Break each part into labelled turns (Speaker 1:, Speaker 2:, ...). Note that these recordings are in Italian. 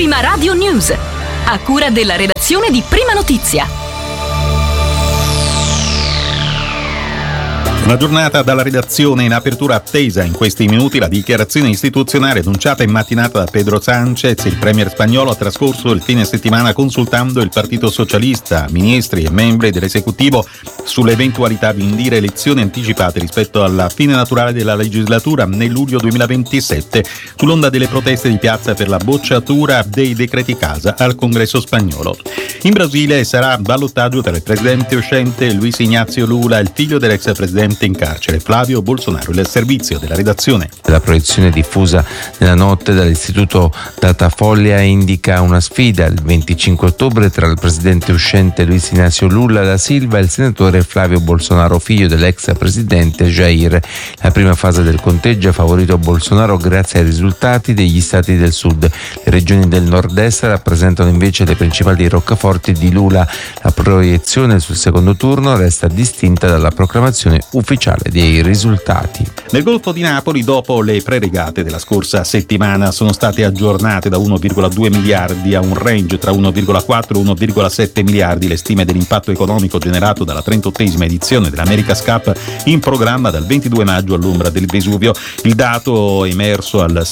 Speaker 1: Prima Radio News, a cura della redazione di Prima Notizia.
Speaker 2: Una giornata dalla redazione in apertura attesa in questi minuti la dichiarazione istituzionale annunciata in mattinata da Pedro Sánchez. Il premier spagnolo ha trascorso il fine settimana consultando il Partito Socialista, ministri e membri dell'esecutivo sull'eventualità di indire elezioni anticipate rispetto alla fine naturale della legislatura nel luglio 2027, sull'onda delle proteste di piazza per la bocciatura dei decreti casa al Congresso spagnolo. In Brasile sarà ballottaggio tra il presidente uscente Luiz Inácio Lula e il figlio dell'ex presidente in carcere Flavio Bolsonaro. Il servizio della redazione.
Speaker 3: La proiezione diffusa nella notte dall'istituto Datafollia indica una sfida il 25 ottobre tra il presidente uscente Luiz Inácio Lula da Silva e il senatore Flavio Bolsonaro, figlio dell'ex presidente Jair. La prima fase del conteggio ha favorito Bolsonaro grazie ai risultati degli stati del sud. Le regioni del nord-est rappresentano invece le principali roccaforti di Lula. La proiezione sul secondo turno resta distinta dalla proclamazione ufficiale dei risultati.
Speaker 2: Nel Golfo di Napoli, dopo le preregate della scorsa settimana, sono state aggiornate da 1,2 miliardi a un range tra 1,4 e 1,7 miliardi le stime dell'impatto economico generato dalla 38esima edizione dell'America's Cup in programma dal 22 maggio all'ombra del Vesuvio. Il dato è emerso al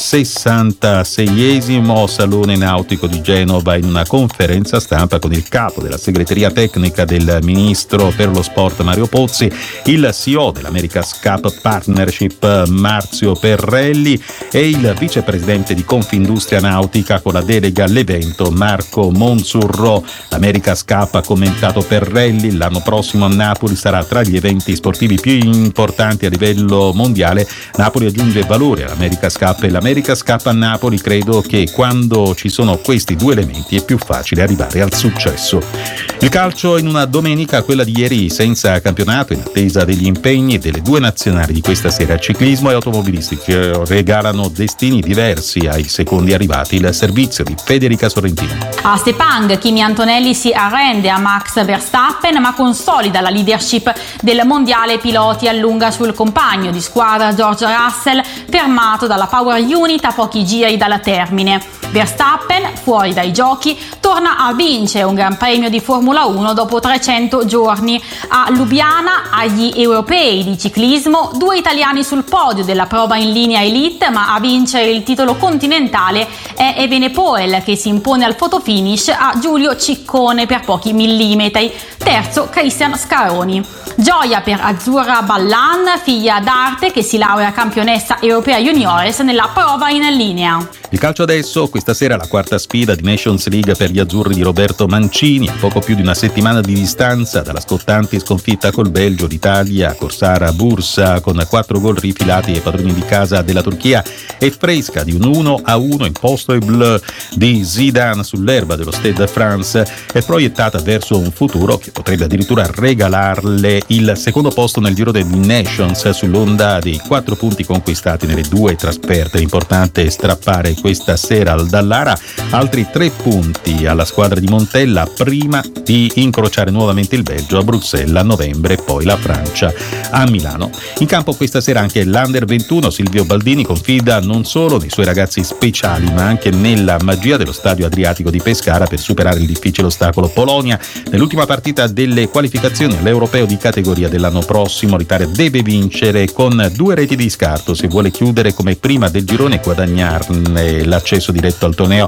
Speaker 2: 66esimo Salone Nautico di Genova in una conferenza stampa con il capo della segreteria tecnica del ministro per lo sport Mario Pozzi, il CEO dell'America's Cup Partnership Marzio Perrelli e il vicepresidente di Confindustria Nautica con la delega all'evento Marco Monsurro. L'America's Cup, ha commentato Perrelli, l'anno prossimo a Napoli sarà tra gli eventi sportivi più importanti a livello mondiale. Napoli aggiunge valore all'America's Cup e l'America's Cup a Napoli, credo che quando ci sono questi due elementi è più facile arrivare al successo. Il calcio in una domenica, quella di ieri senza campionato, in attesa degli impegni delle due nazionali di questa sera. Ciclismo e automobilisti che regalano destini diversi ai secondi arrivati. Il servizio di Federica Sorrentino.
Speaker 4: A Sepang, Kimi Antonelli si arrende a Max Verstappen ma consolida la leadership del mondiale piloti, allunga sul compagno di squadra George Russell, fermato dalla Power Unit a pochi giri dal termine. Verstappen, fuori dai giochi, torna a vincere un Gran Premio di Formula 1 dopo 300 giorni. A Lubiana, agli europei di ciclismo, due italiani sul podio della prova in linea elite, ma a vincere il titolo continentale è Evenepoel, che si impone al fotofinish a Giulio Ciccone per pochi millimetri. Terzo Cristian Scaroni. Gioia per Azzurra Ballan, figlia d'arte che si laurea campionessa europea juniores nella prova in linea.
Speaker 2: Il calcio adesso, questa sera la quarta sfida di Nations League per gli azzurri di Roberto Mancini. A poco più di una settimana di distanza dalla scottante sconfitta col Belgio, l'Italia, Corsara Bursa, con 4 gol rifilati ai padroni di casa della Turchia, è fresca di un 1-1 imposto ai Bleu di Zidane sull'erba dello Stade de France, è proiettata verso un futuro che potrebbe addirittura regalarle il secondo posto nel Giro dei Nations sull'onda dei 4 punti conquistati nelle 2 trasferte. Importante strappare questa sera al Dallara altri 3 punti alla squadra di Montella prima di incrociare nuovamente il Belgio a Bruxelles a novembre e poi la Francia a Milano. In campo questa sera anche l'Under 21. Silvio Baldini confida non solo nei suoi ragazzi speciali ma anche nella magia dello Stadio Adriatico di Pescara per superare il difficile ostacolo Polonia. Nell'ultima partita delle qualificazioni all'Europeo di categoria dell'anno prossimo l'Italia deve vincere con 2 reti di scarto se vuole chiudere come prima del girone e guadagnarne l'accesso diretto al torneo.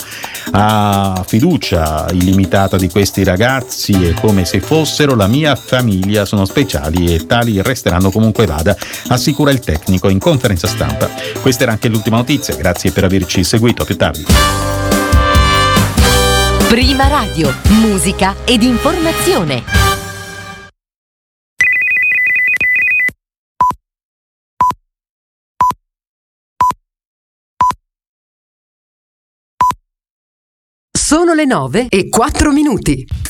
Speaker 2: Ha fiducia illimitata di questi ragazzi e come se fossero la mia famiglia, sono speciali e tali resteranno comunque vada, assicura il tecnico in conferenza stampa. Questa era anche l'ultima notizia, grazie per averci seguito, a più tardi.
Speaker 1: Prima Radio, musica ed informazione.
Speaker 5: Sono le 9:04.